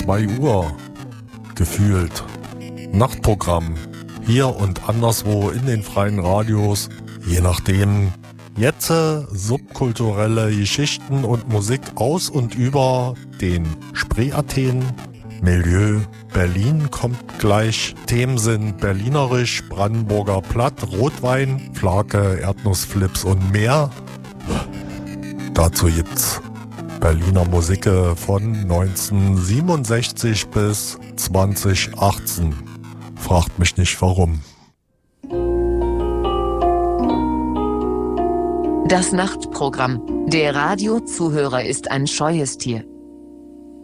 2 Uhr. Gefühlt. Nachtprogramm. Hier und anderswo in den freien Radios. Je nachdem. Jetzt subkulturelle Geschichten und Musik aus und über den Spree-Athen. Milieu Berlin kommt gleich. Themen sind berlinerisch, Brandenburger Platt, Rotwein, Flake, Erdnussflips und mehr. Dazu gibt's Berliner Musik von 1967 bis 2018. Fragt mich nicht warum. Das Nachtprogramm. Der Radiozuhörer ist ein scheues Tier.